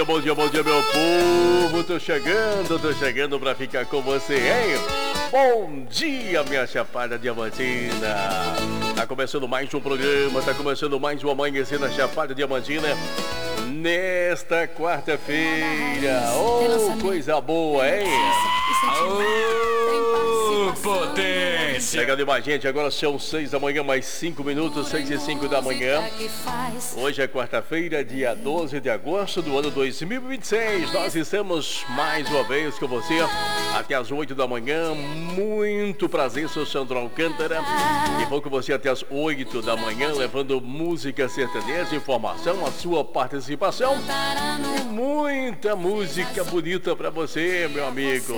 Bom dia, meu povo. Tô chegando pra ficar com você, hein? Bom dia, minha Chapada Diamantina. Tá começando mais um programa, tá começando mais um Amanhecer na Chapada Diamantina. Nesta quarta-feira. Oh, coisa boa, hein? Oh, potência! Chegando mais gente, agora são 6 da manhã, mais 5 minutos, 6:05 da manhã. Hoje é quarta-feira, dia 12 de agosto do ano 2026. Nós estamos mais uma vez com você até as 8 da manhã. Muito prazer, sou Sandro Alcântara. E vou com você até as 8 da manhã, levando música sertaneja, informação, a sua participação. E muita música bonita pra você, meu amigo.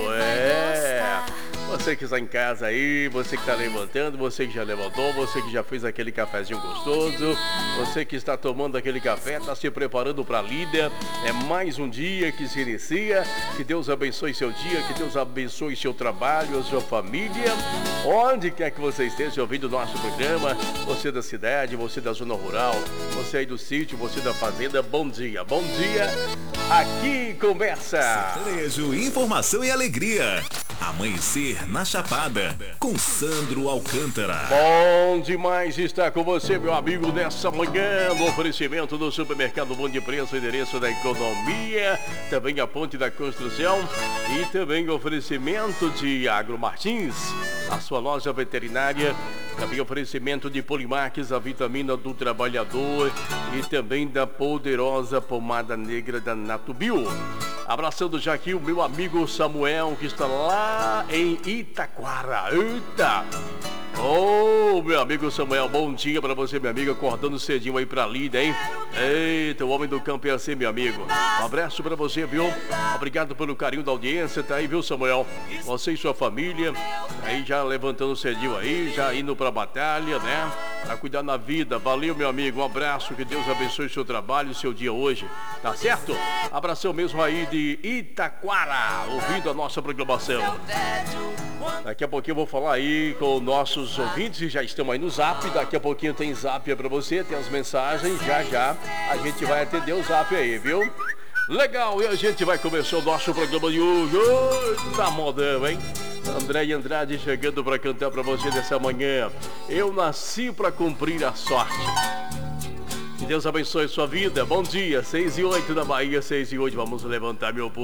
Você que está em casa aí, você que está levantando, você que já levantou, você que já fez aquele cafezinho gostoso, você que está tomando aquele café, está se preparando para a lida. É mais um dia que se inicia. Que Deus abençoe seu dia, que Deus abençoe seu trabalho, a sua família. Onde quer que você esteja ouvindo o nosso programa, você da cidade, você da zona rural, você aí do sítio, você da fazenda, bom dia, bom dia. Aqui conversa. Sertanejo, informação e alegria. Amanhecer na Chapada, com Sandro Alcântara. Bom demais estar com você, meu amigo, nessa manhã, no oferecimento do Supermercado Bom de Preço, endereço da economia, também a Ponte da Construção e também o oferecimento de Agro Martins, a sua loja veterinária, também oferecimento de Polimax, a vitamina do trabalhador e também da poderosa pomada negra da Natubio. Abraçando já aqui o meu amigo Samuel, que está lá em Itaquara. Eita! Oh, meu amigo Samuel, bom dia pra você, meu amigo, acordando cedinho aí pra lida, hein? Eita, o homem do campo é assim, meu amigo. Um abraço pra você, viu? Obrigado pelo carinho da audiência, tá aí, viu, Samuel? Você e sua família, aí já levantando cedinho aí, já indo pra batalha, né? Pra cuidar na vida. Valeu, meu amigo, um abraço, que Deus abençoe o seu trabalho, o seu dia hoje, tá certo? Abração mesmo aí de Itaquara, ouvindo a nossa programação. Daqui a pouquinho eu vou falar aí com nossos ouvintes que já estão aí no Zap. Daqui a pouquinho tem Zap pra você, tem as mensagens. Já a gente vai atender o Zap aí, viu? Legal, e a gente vai começar o nosso programa de hoje. Tá modão, hein? André Andrade chegando pra cantar pra você nessa manhã. Eu nasci pra cumprir a sorte. Que Deus abençoe sua vida. Bom dia, 6:08 da Bahia, 6:08. Vamos levantar, meu povo.